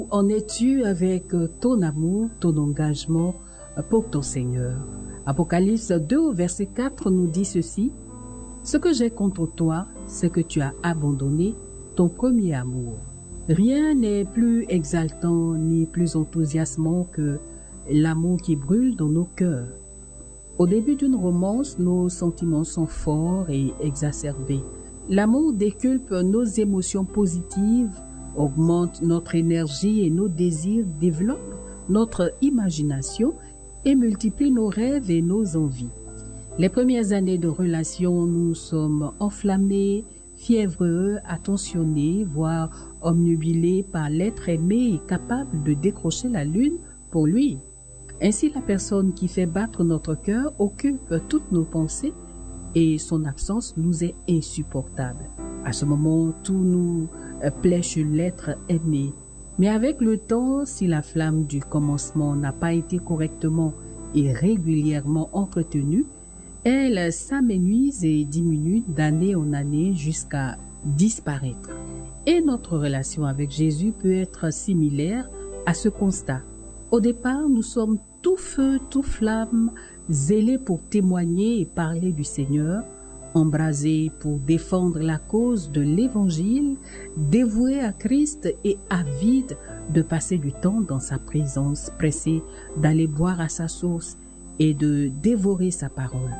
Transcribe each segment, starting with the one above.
En es-tu avec ton amour, ton engagement pour ton Seigneur? Apocalypse 2, verset 4 nous dit ceci. Ce que j'ai contre toi, c'est que tu as abandonné ton premier amour. Rien n'est plus exaltant ni plus enthousiasmant que l'amour qui brûle dans nos cœurs. Au début d'une romance, nos sentiments sont forts et exacerbés. L'amour décuple nos émotions positives, augmente notre énergie et nos désirs, développe notre imagination et multiplie nos rêves et nos envies. Les premières années de relation, nous sommes enflammés, fiévreux, attentionnés, voire omnubilés par l'être aimé et capable de décrocher la lune pour lui. Ainsi, la personne qui fait battre notre cœur occupe toutes nos pensées et son absence nous est insupportable. À ce moment, tout nous plaît chez l'être aimé. Mais avec le temps, si la flamme du commencement n'a pas été correctement et régulièrement entretenue, elle s'amenuise et diminue d'année en année jusqu'à disparaître. Et notre relation avec Jésus peut être similaire à ce constat. Au départ, nous sommes tout feu, tout flamme, zélés pour témoigner et parler du Seigneur, embrasés pour défendre la cause de l'Évangile, dévoués à Christ et avides de passer du temps dans sa présence, pressés d'aller boire à sa source et de dévorer sa parole.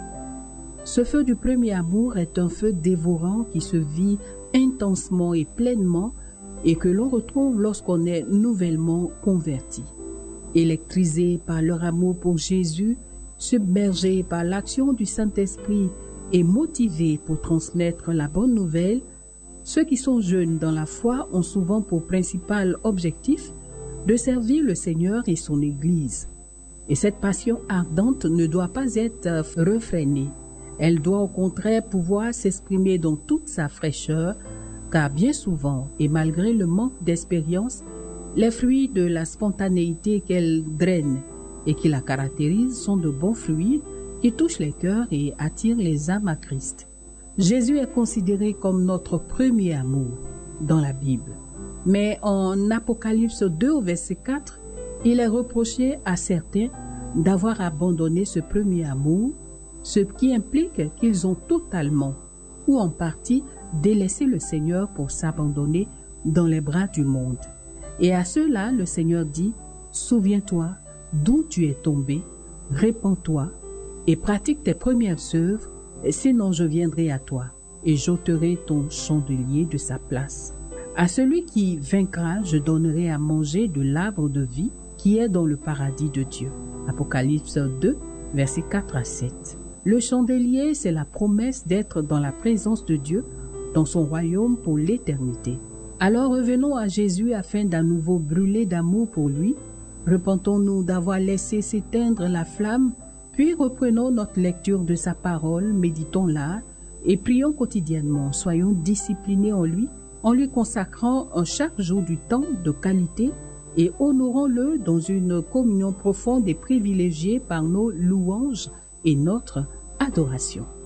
Ce feu du premier amour est un feu dévorant qui se vit intensement et pleinement et que l'on retrouve lorsqu'on est nouvellement converti. Électrisés par leur amour pour Jésus, submergés par l'action du Saint-Esprit et motivés pour transmettre la bonne nouvelle, ceux qui sont jeunes dans la foi ont souvent pour principal objectif de servir le Seigneur et son Église. Et cette passion ardente ne doit pas être refrénée. Elle doit au contraire pouvoir s'exprimer dans toute sa fraîcheur, car bien souvent, et malgré le manque d'expérience, les fruits de la spontanéité qu'elle draine et qui la caractérisent sont de bons fruits qui touchent les cœurs et attirent les âmes à Christ. Jésus est considéré comme notre premier amour dans la Bible. Mais en Apocalypse 2 au verset 4, il est reproché à certains d'avoir abandonné ce premier amour, ce qui implique qu'ils ont totalement ou en partie délaissé le Seigneur pour s'abandonner dans les bras du monde. Et à ceux-là, le Seigneur dit, « Souviens-toi d'où tu es tombé, répands-toi et pratique tes premières œuvres, sinon je viendrai à toi et j'ôterai ton chandelier de sa place. À celui qui vaincra, je donnerai à manger de l'arbre de vie qui est dans le paradis de Dieu. » Apocalypse 2, versets 4 à 7. Le chandelier, c'est la promesse d'être dans la présence de Dieu, dans son royaume pour l'éternité. Alors revenons à Jésus afin d'à nouveau brûler d'amour pour lui. Repentons-nous d'avoir laissé s'éteindre la flamme, puis reprenons notre lecture de sa parole, méditons-la et prions quotidiennement. Soyons disciplinés en lui consacrant chaque jour du temps de qualité et honorons-le dans une communion profonde et privilégiée par nos louanges et notre adoration.